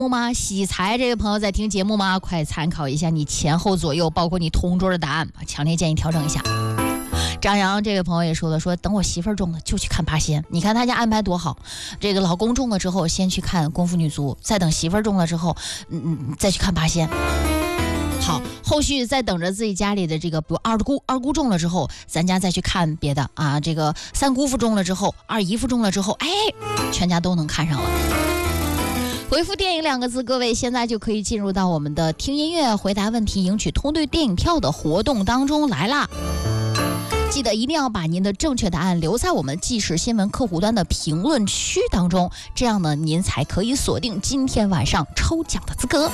吗？喜财这位朋友在听节目吗？快参考一下你前后左右，包括你同桌的答案，强烈建议调整一下。张扬这位朋友也说了，说等我媳妇儿中了就去看八仙。你看他家安排多好，这个老公中了之后先去看功夫女足，再等媳妇儿中了之后，再去看八仙。好，后续再等着自己家里的这个，比如二姑中了之后，咱家再去看别的啊。这个三姑父中了之后，二姨夫中了之后，全家都能看上了。回复电影2个字，各位现在就可以进入到我们的听音乐、回答问题、赢取通兑电影票的活动当中来啦。记得一定要把您的正确答案留在我们即时新闻客户端的评论区当中，这样呢，您才可以锁定今天晚上抽奖的资格。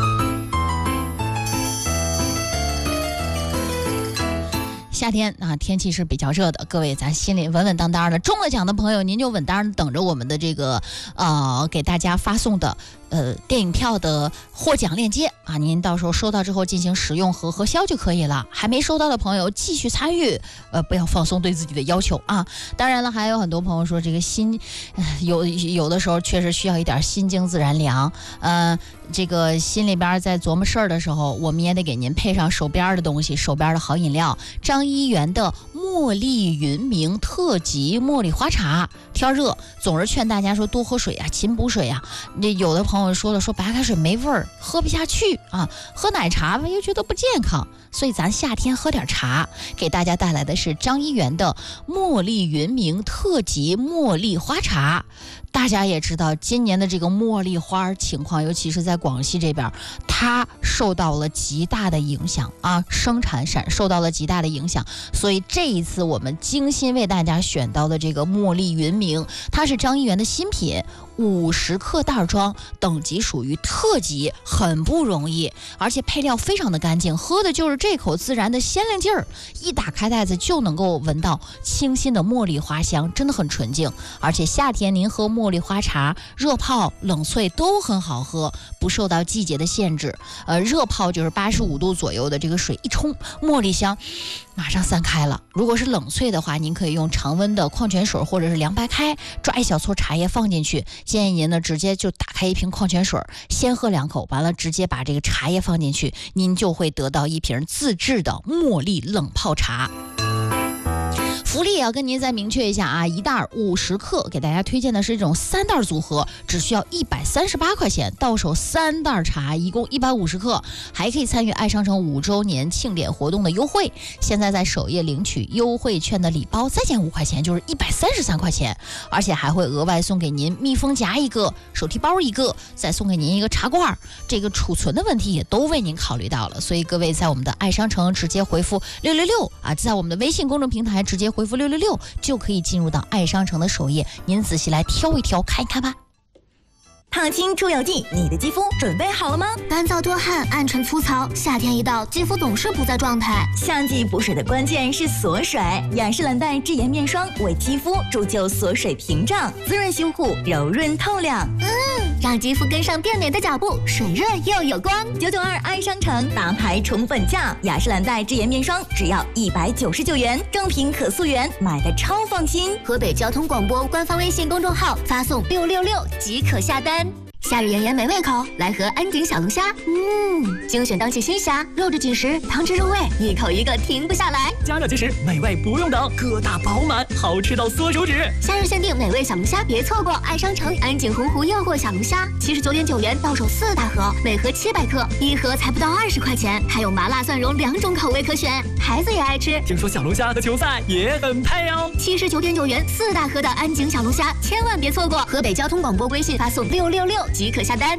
夏天啊，天气是比较热的，各位咱心里稳稳当当的。中了奖的朋友，您就稳当等着我们的这个给大家发送的电影票的获奖链接啊，您到时候收到之后进行使用和核销就可以了。还没收到的朋友继续参与，不要放松对自己的要求啊。当然了，还有很多朋友说这个心，有的时候确实需要一点心静自然凉，这个心里边在琢磨事儿的时候，我们也得给您配上手边的东西，手边的好饮料，张一元的茉莉云茗特级茉莉花茶。天热总是劝大家说多喝水啊，勤补水啊。有的朋友说了，说白开水没味儿，喝不下去啊，喝奶茶吧又觉得不健康，所以咱夏天喝点茶。给大家带来的是张一元的茉莉云茗特级茉莉花茶。大家也知道今年的这个茉莉花情况，尤其是在广西这边，它受到了极大的影响啊，生产受到了极大的影响。所以这一次我们精心为大家选到的这个茉莉云茗，它是张一元的新品，50克袋装，等级属于特级，很不容易，而且配料非常的干净，喝的就是这口自然的鲜亮劲儿。一打开袋子就能够闻到清新的茉莉花香，真的很纯净。而且夏天您喝茉莉花茶，热泡冷萃都很好喝，不受到季节的限制。热泡就是85度左右的这个水一冲，茉莉香马上散开了。如果是冷萃的话，您可以用常温的矿泉水或者是凉白开，抓一小撮茶叶放进去。建议您呢直接就打开一瓶矿泉水，先喝2口，完了直接把这个茶叶放进去，您就会得到一瓶自制的茉莉冷泡茶。福利也要跟您再明确一下啊，一袋50克，给大家推荐的是这种3袋组合，只需要138块钱，到手3袋茶，一共150克，还可以参与爱商城5周年庆典活动的优惠。现在在首页领取优惠券的礼包，再减5块钱，就是133块钱，而且还会额外送给您密封夹1个，手提包1个，再送给您一个茶罐。这个储存的问题也都为您考虑到了，所以各位在我们的爱商城直接回复666啊，在我们的微信公众平台直接回复666就可以进入到爱商城的首页，您仔细来挑一挑看一看吧。 烫青出油剂，你的肌肤准备好了吗？ 干燥多汗、暗沉粗糙，夏天一到，肌肤总是不在状态。 夏季补水的关键是锁水，雅诗兰黛智颜面霜为肌肤铸就锁水屏障，滋润修护，柔润透亮。 让肌肤跟上变美的脚步，水润又有光。 992爱商城大牌宠粉价，雅诗兰黛智颜面霜只要199元，正品可溯源，买的超放心。 河北交通广播官方微信公众号发送666即可下单。夏日炎炎没胃口，来盒安井小龙虾。精选当季新虾，肉质紧实，汤汁入味，一口一个停不下来。 加热即食，美味不用等，个大饱满，好吃到缩手指。 夏日限定美味小龙虾，别错过！爱商城安井洪湖诱惑小龙虾，79.9元到手4大盒，每盒700克，一盒才不到20块钱，还有麻辣蒜蓉2种口味可选，孩子也爱吃。 听说小龙虾和球赛也很配哦。 79.9元4大盒的安井小龙虾，千万别错过！河北交通广播微信发送666即可下单。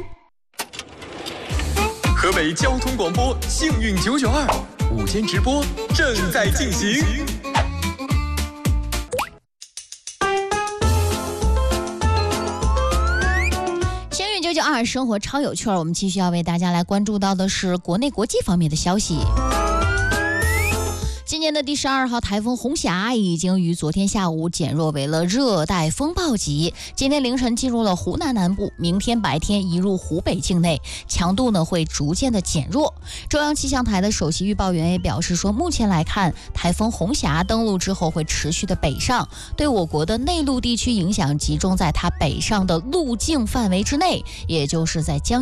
河北交通广播幸运992午间直播正在进行。 幸运992生活超有趣，我们继续要为大家来关注到的是国内国际方面的消息。今年的第12号台风红霞已经于昨天下午减弱为了热带风暴级，今天凌晨进入了湖南南部，明天白天移入湖北境内，强度呢会逐渐的减弱。中央气象台的首席预报员也表示说，目前来看，台风红霞登陆之后会持续的北上，对我国的内陆地区影响集中在它北上的路径范围之内，也就是在江